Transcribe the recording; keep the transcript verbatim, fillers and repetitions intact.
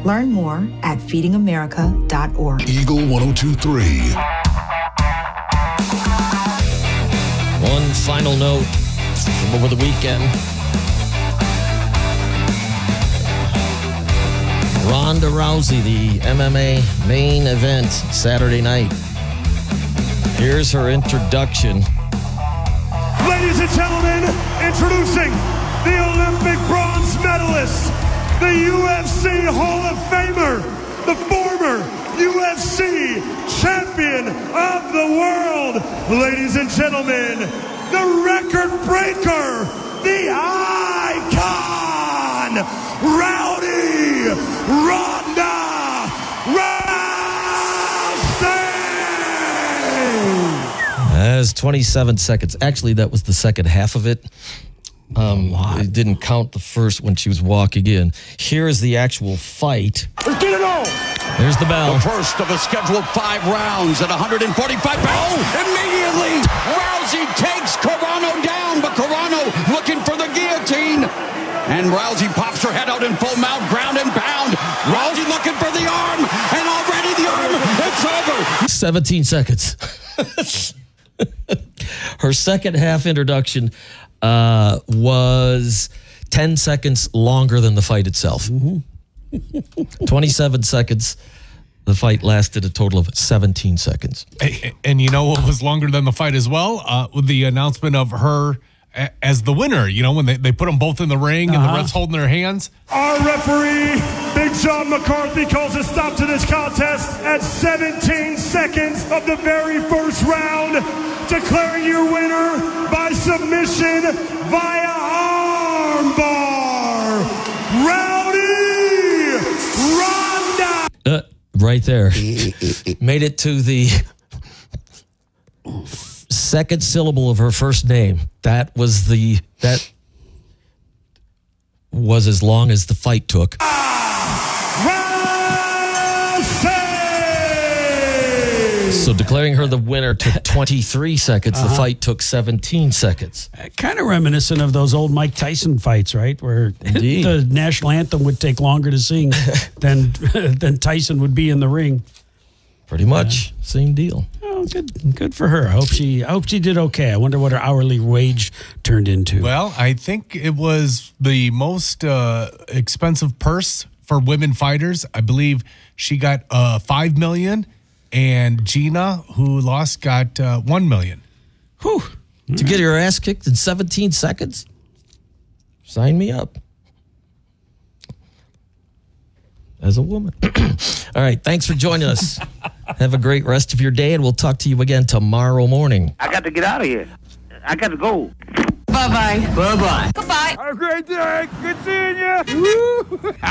Learn more at feeding america dot org. Eagle one oh two point three. One final note from over the weekend. Ronda Rousey, the M M A main event Saturday night. Here's her introduction. Ladies and gentlemen, introducing the Olympic bronze medalist, the U F C Hall of Famer, the former U F C champion of the world. Ladies and gentlemen, the record breaker, the icon, Rowdy Ronda Rousey! As twenty-seven seconds. Actually, that was the second half of it. Um, it didn't count the first when she was walking in. Here is the actual fight. Let's get it on! There's the bell. The first of a scheduled five rounds at one forty-five pounds. Oh, immediately, Rousey takes Carano down, but Carano looking for the guillotine. And Rousey pops her head out in full mount, ground and pound. Rousey looking for the arm, and already the arm, it's over. seventeen seconds. Her second half introduction uh, was ten seconds longer than the fight itself. Mm-hmm. twenty-seven seconds. The fight lasted a total of seventeen seconds. And, and you know what was longer than the fight as well? Uh, with the announcement of her a- as the winner. You know, when they, they put them both in the ring uh-huh. and the refs holding their hands. Our referee, Big John McCarthy, calls a stop to this contest at seventeen seconds of the very first round, declaring your winner by submission via armbar, Rowdy Ronda. Uh, right there. Made it to the second syllable of her first name. That was the that was as long as the fight took. So declaring her the winner took twenty-three seconds. Uh-huh. The fight took seventeen seconds. Uh, kind of reminiscent of those old Mike Tyson fights, right? Where the national anthem would take longer to sing than than Tyson would be in the ring. Pretty much. Yeah. Same deal. Oh, good good for her. I hope she I hope she did okay. I wonder what her hourly wage turned into. Well, I think it was the most uh, expensive purse for women fighters. I believe she got uh, five million dollars. And Gina, who lost, got uh, one million dollars. Whew. To get your ass kicked in seventeen seconds? Sign me up. As a woman. All right. Thanks for joining us. Have a great rest of your day, and we'll talk to you again tomorrow morning. I got to get out of here. I got to go. Bye-bye. Bye-bye. Goodbye. Have a great day. Good seeing you. Woo.